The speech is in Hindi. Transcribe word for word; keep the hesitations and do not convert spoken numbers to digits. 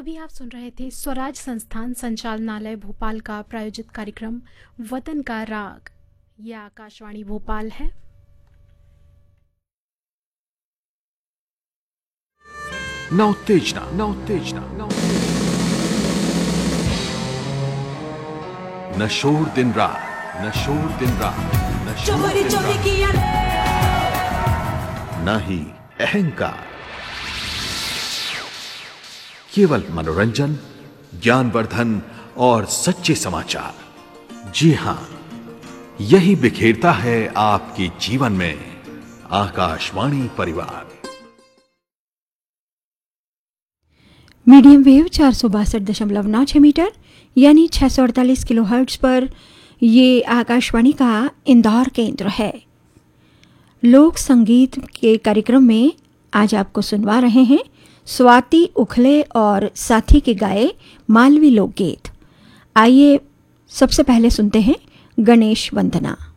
अभी आप सुन रहे थे स्वराज संस्थान संचालनालय भोपाल का प्रायोजित कार्यक्रम वतन का राग। यह आकाशवाणी भोपाल है। न उत्तेजना, न उत्तेजना, न न शोर दिन रात, न शोर दिन रात, न शोर दिन रात, न ही अहंकार। केवल मनोरंजन, ज्ञानवर्धन और सच्चे समाचार। जी हां, यही बिखेरता है आपके जीवन में आकाशवाणी परिवार। मीडियम वेव चार सौ बासठ दशमलव नौ छः मीटर यानी छः सौ अड़तालीस किलो हर्ट्ज पर ये आकाशवाणी का इंदौर केंद्र है। लोक संगीत के कार्यक्रम में आज आपको सुनवा रहे हैं स्वाति उखले और साथी के गाए मालवी लोकगीत। आइए सबसे पहले सुनते हैं गणेश वंदना।